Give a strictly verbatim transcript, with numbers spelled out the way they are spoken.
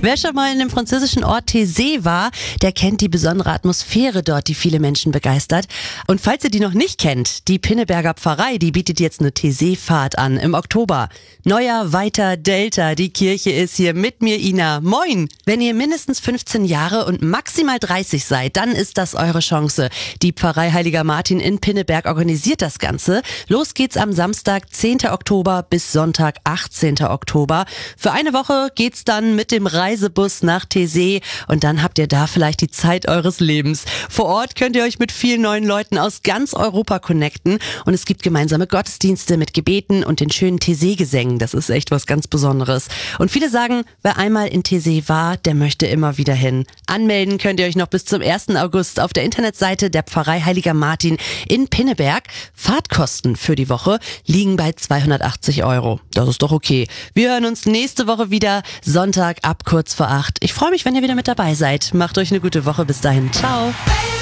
Wer schon mal in dem französischen Ort Taizé war, der kennt die besondere Atmosphäre dort, die viele Menschen begeistert. Und falls ihr die noch nicht kennt, die Pinneberger Pfarrei, die bietet jetzt eine Taizé-Fahrt an im Oktober. Neuer, weiter, Delta, die Kirche ist hier mit mir, Ina. Moin! Wenn ihr mindestens fünfzehn Jahre und maximal dreißig seid, dann ist das eure Chance. Die Pfarrei Heiliger Martin in Pinneberg organisiert das Ganze. Los geht's am Samstag, zehnten Oktober bis Sonntag, achtzehnten Oktober. Für eine Woche geht's dann mit dem Reisebus nach Taizé und dann habt ihr da vielleicht die Zeit eures Lebens. Vor Ort könnt ihr euch mit vielen neuen Leuten aus ganz Europa connecten und es gibt gemeinsame Gottesdienste mit Gebeten und den schönen Taizé-Gesängen. Das ist echt was ganz Besonderes. Und viele sagen, wer einmal in Taizé war, der möchte immer wieder hin. Anmelden könnt ihr euch noch bis zum ersten August auf der Internetseite der Pfarrei Heiliger Martin in Pinneberg. Fahrtkosten für die Woche liegen bei zweihundertachtzig Euro. Das ist doch okay. Wir hören uns nächste Woche wieder, Sonntag ab kurz vor acht. Ich freue mich, wenn ihr wieder mit dabei seid. Macht euch eine gute Woche. Bis dahin. Ciao.